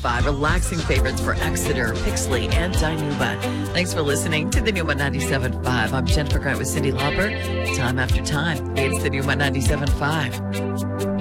97.5. Relaxing favorites for Exeter, Pixley, and Dinuba. Thanks for listening to the new 97.5. I'm Jennifer Grant with Cyndi Lauper. Time after time, it's the new 97.5.